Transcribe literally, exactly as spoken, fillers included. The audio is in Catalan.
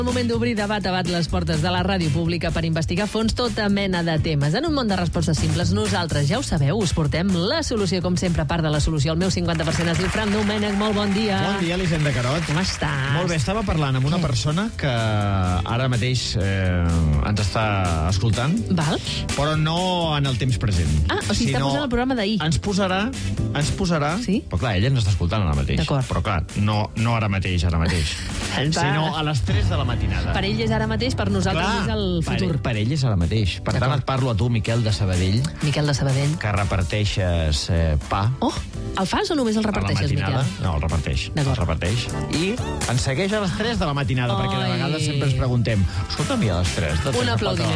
El moment d'obrir de bat a bat les portes de la ràdio pública per investigar a fons tota mena de temes. En un món de respostes simples, nosaltres, ja ho sabeu, us portem la solució, com sempre, part de la solució. El meu cinquanta per cent es diu Fran Domènech. Molt bon dia. Bon dia, Elisenda Carot. Com estàs? Molt bé, estava parlant amb una Què? persona que ara mateix eh, ens està escoltant, Val. però no en el temps present. Ah, o sigui, està posant el programa d'ahir. Ens posarà, ens posarà... Sí? Però clar, ella ens està escoltant ara mateix. D'acord. Però clar, no, no ara mateix, ara mateix. sinó a les tres de la matinada. Per ell és ara mateix, per nosaltres Clar, és el futur. Per, per ell és ara mateix. Per tant, et parlo a tu, Miquel de Sabadell, Miquel de Sabadell. que reparteixes eh, pa. Oh, el fas o només el reparteixes, a la matinada. Miquel? No, el reparteix. El D'acord. reparteix. I ens segueix a les tres de la matinada, perquè de Ai. vegades sempre ens preguntem, escolta'm, i a les tres? De Un tres a quatre aplaudiment.